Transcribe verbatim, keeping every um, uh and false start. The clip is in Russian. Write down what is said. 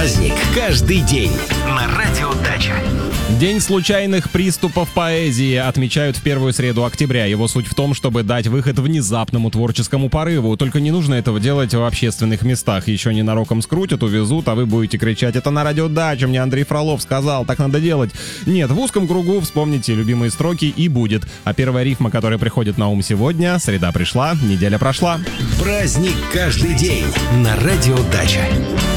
Праздник каждый день на Радио Дача. День случайных приступов поэзии отмечают в первую среду октября. Его суть в том, чтобы дать выход внезапному творческому порыву. Только не нужно этого делать в общественных местах. Еще ненароком скрутят, увезут, а вы будете кричать: «Это на Радио Дача, мне Андрей Фролов сказал, так надо делать». Нет, в узком кругу вспомните любимые строки и будет. А первая рифма, которая приходит на ум сегодня: среда пришла, неделя прошла. Праздник каждый день на Радио Дача.